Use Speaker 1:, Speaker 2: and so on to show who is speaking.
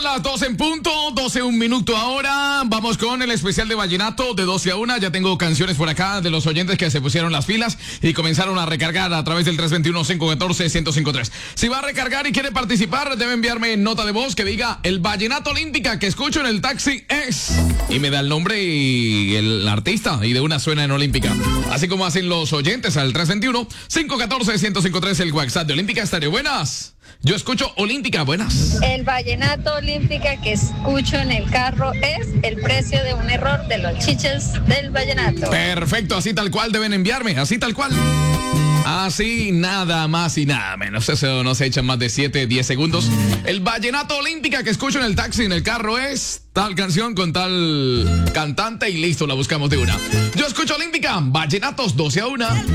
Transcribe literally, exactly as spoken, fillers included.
Speaker 1: Las doce en punto, doce un minuto ahora. Vamos con el especial de vallenato de doce a una. Ya tengo canciones por acá de los oyentes que se pusieron las pilas y comenzaron a recargar a través del tres dos uno, cinco uno cuatro, uno cero cinco tres. Si va a recargar y quiere participar, debe enviarme nota de voz que diga el vallenato olímpica que escucho en el taxi es. Y me da el nombre y el artista y de una suena en olímpica. Así como hacen los oyentes al tres dos uno, cinco uno cuatro, uno cero cinco tres, el WhatsApp de Olímpica Estéreo. Buenas. Yo escucho Olímpica, buenas.
Speaker 2: El vallenato olímpica que escucho en el carro es el precio de un error de los chiches del vallenato.
Speaker 1: Perfecto, así tal cual deben enviarme, así tal cual. Así, nada más y nada menos. Eso no se echan más de siete, diez segundos. El vallenato olímpica que escucho en el taxi, en el carro es tal canción con tal cantante y listo, la buscamos de una. Yo escucho Olímpica, vallenatos doce a una.